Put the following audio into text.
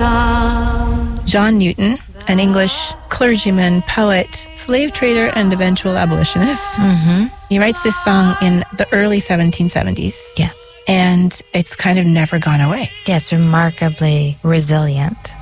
John Newton, an English clergyman, poet, slave trader, and eventual abolitionist. He writes this song in the early 1770s. Yes. And it's kind of never gone away. Yeah, it's remarkably resilient.